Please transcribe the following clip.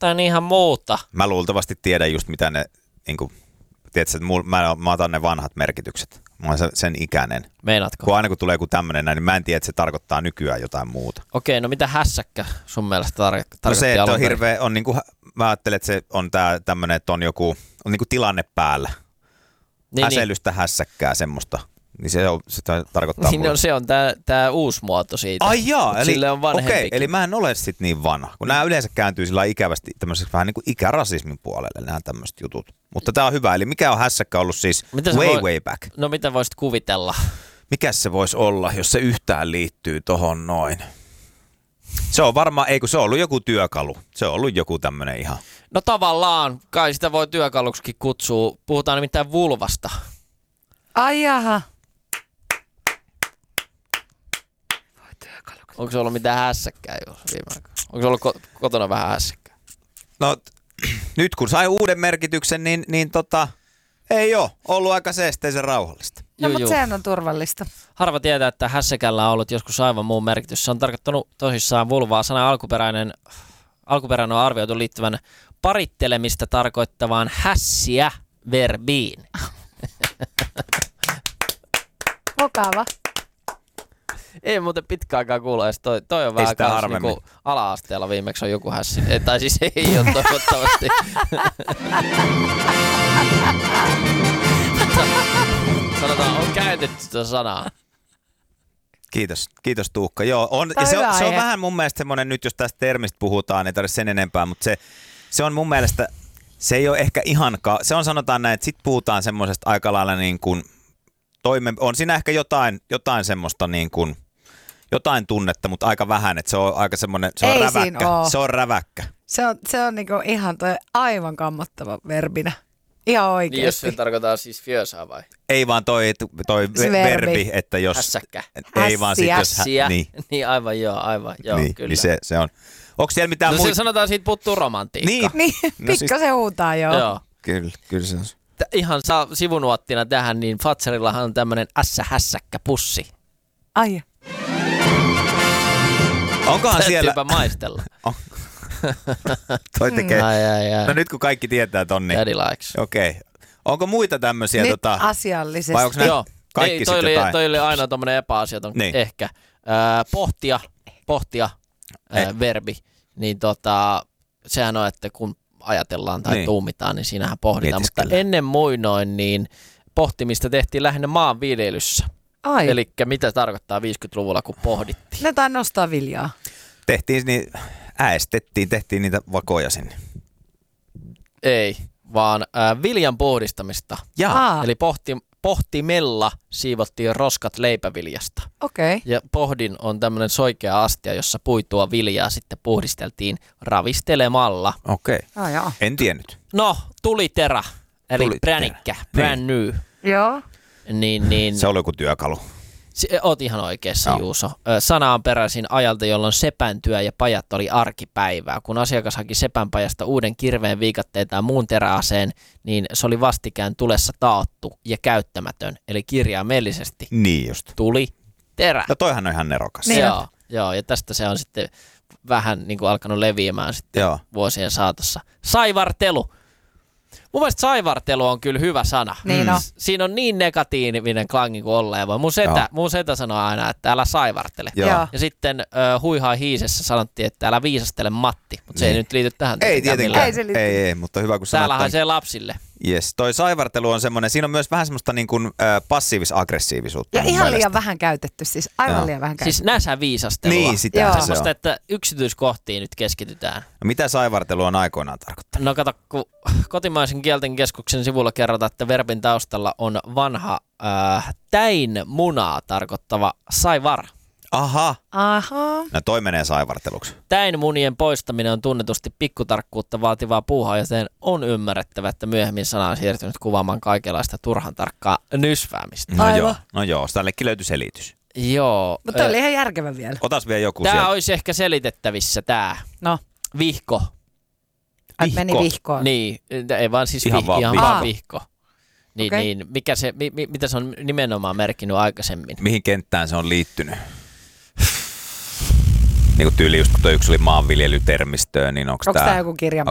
jotain ihan muuta. Mä luultavasti tiedän just mitä ne, niinku, tiedätkö, että mä otan ne vanhat merkitykset. Mä oon sen ikäinen. Meinaatko? Aina kun tulee joku tämmönen näin, niin mä en tiedä, että se tarkoittaa nykyään jotain muuta. Okei, no mitä hässäkkä sun mielestä tarkoitti? No se, että on hirveä, on niinku, mä ajattelen, että se on tämmönen, että on joku, on niinku tilanne päällä. Niin, häseilystä, hässäkkää, semmoista. Niin se tarkoittaa niin no, se on tää uusi muoto siitä. Ai jaa, eli, sille on vanhempikin. eli mä en ole sit niin vanha. Kun nämä yleensä kääntyy sillä ikävästi tämmöiseksi vähän niin kuin ikärasismin puolelle, nämä tämmöiset jutut. Mutta tää on hyvä. Eli mikä on hässäkkä ollut siis way back? No mitä voisit kuvitella? Mikäs se voisi olla, jos se yhtään liittyy tohon noin? Se on varmaan, ei kun se on ollut joku työkalu. Se on ollut joku tämmönen ihan. No tavallaan, kai sitä voi työkaluksikin kutsua. Puhutaan nimittäin vulvasta. Ai jaha. Onko se ollut mitään hässäkkää jo viime aikoina? Onko se ollut kotona vähän hässäkkää? No nyt kun sai uuden merkityksen, niin ei oo ollut aika seesteisen rauhallista. No mutta sehän on turvallista. Harva tietää, että hässäkällä on ollut joskus aivan muu merkitys. Se on tarkoittanut tosissaan vulvaa. Sana alkuperäinen on arvioitu liittyvän parittelemista tarkoittavaan hässiä verbiin. Mukava. Ei muuten pitkä aikaa kuulu edes. Toi on vähän kanssa niinku ala-asteella viimeksi on joku hässi. Tai siis ei ole toivottavasti. Sanotaan, on käytetty sitä sanaa. Kiitos Tuukka. Joo, se on vähän mun mielestä semmoinen, nyt jos tästä termistä puhutaan, ei tarvitse sen enempää, mutta se on mun mielestä, se ei ole ehkä se on sanotaan näin, että sit puhutaan semmoisesta aika lailla niin kuin, on siinä ehkä jotain semmoista niin kuin, jotain tunnetta, mutta aika vähän, että se on aika semmoinen, se on räväkkä. Se on räväkkä. Se on niinku ihan aivan kammottava verbinä. Ihan oikeesti. Niin jos se tarkoittaa siis fjösaa vai? Ei vaan toi verbi, että jos... Hässäkkä. Ei vaan sit jos... Hässiä. Niin aivan joo, niin, kyllä. Niin se on. Onko siellä mitään muita? No se sanotaan, siitä puuttuu romantiikka. Niin, pikkasen huutaa joo. Kyllä se on. Ihan sivunuottina tähän, niin Fatserillahan on tämmönen hässäkkä pussi. Ai. Onkohan siellä... Täytyypä maistella. Toi tekee. No nyt kun kaikki tietää ton, niin... Daddy likes. Okei. Onko muita tämmöisiä... Nyt asiallisesti. Vai onko ne kaikki sitten jotain? Toi oli aina tommonen epäasiaton niin. Ehkä. Pohtia verbi. Niin sehän on, että kun ajatellaan tai tuumitaan, niin siinähän pohditaan. Mutta ennen muinoin, niin pohtimista tehtiin lähinnä maanviljelyssä. Ai. Elikkä mitä tarkoittaa 50-luvulla, kun pohdittiin? Ne tai nostaa viljaa. Tehtiin niitä vakoja sinne. Ei, vaan viljan puhdistamista. Eli pohtimella siivottiin roskat leipäviljasta. Okei. Ja pohdin on tämmöinen soikea astia, jossa puitua viljaa sitten puhdisteltiin ravistelemalla. Okei. En tiennyt. No, tuliterä, eli pränikkä, brand new. Joo. Niin. Se oli joku työkalu. Oot ihan oikeassa, Juuso. Sana on peräisin ajalta, jolloin sepäntyö ja pajat oli arkipäivää. Kun asiakas haki sepänpajasta uuden kirveen, viikatteen tai muun teräaseen, niin se oli vastikään tulessa taattu ja käyttämätön. Eli kirjaimellisesti niin just. Tuli terä. No toihan on ihan nerokas. Niin joo, ja tästä se on sitten vähän niin kuin alkanut leviämään sitten vuosien saatossa. Saivartelu. Mun mielestä saivartelu on kyllä hyvä sana. Niin on. Siinä on niin negatiivinen klangi kuin olleen voi. Mun setä sanoo aina, että älä saivartele. Joo. Ja sitten Huihaa hiisessä sanottiin, että älä viisastele Matti. Mutta se ei nyt liity tähän. Ei tietenkään. Ei, mutta hyvä kun sanot. Täällä haisee lapsille. Yes, toi saivartelu on semmoinen, siinä on myös vähän semmoista niin kuin passiivis-aggressiivisuutta. Ja ihan liian vähän käytetty, siis aivan liian vähän käytetty. Siis näsäviisastelua. Niin, sitä se semmoista, on. että yksityiskohtiin nyt keskitytään. No, mitä saivartelu on aikoinaan tarkoittanut? No kato, kun Kotimaisen kielten keskuksen sivulla kerrotaan, että verbin taustalla on vanha täin munaa tarkoittava saivar. Aha. Aha. No toi menee saivarteluksi. Täin munien poistaminen on tunnetusti pikkutarkkuutta vaativaa puuhaa, joten on ymmärrettävä, että myöhemmin sana on siirtynyt kuvaamaan kaikenlaista turhan tarkkaa nysväämistä. No joo, tällekin löytyi selitys. Joo. Mutta oli ihan järkevä vielä. Otas vielä joku tää siellä. Olisi ehkä selitettävissä tää. No. Vihko. Meni vihkoon. Niin, ei vaan siis ihan vaan vihko. Niin, mitä se on nimenomaan merkinnyt aikaisemmin? Mihin kenttään se on liittynyt? Niin kuin tyyli just kun toi yksi oli maanviljelytermistöön, niin onko tää joku kirjanpito?